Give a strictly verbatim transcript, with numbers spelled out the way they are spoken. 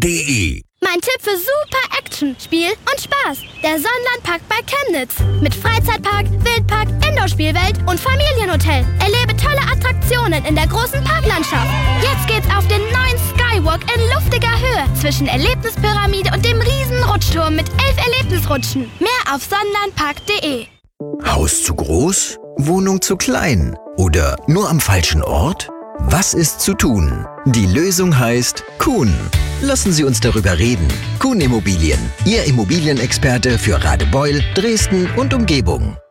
de. Mein Tipp für super Action, Spiel und Spaß. Der Sonnenlandpark bei Chemnitz. Mit Freizeitpark, Wildpark, Indoor-Spielwelt und Familienhotel. Erlebe tolle Attraktionen in der großen Parklandschaft. Jetzt geht's auf den neuen Skywalk in luftiger Höhe zwischen Erlebnispyramide und dem riesen Rutschturm mit elf Erlebnisrutschen. Mehr auf sonnenlandpark punkt de. Haus zu groß? Wohnung zu klein? Oder nur am falschen Ort? Was ist zu tun? Die Lösung heißt Kuhn. Lassen Sie uns darüber reden. Kuhn Immobilien, Ihr Immobilienexperte für Radebeul, Dresden und Umgebung.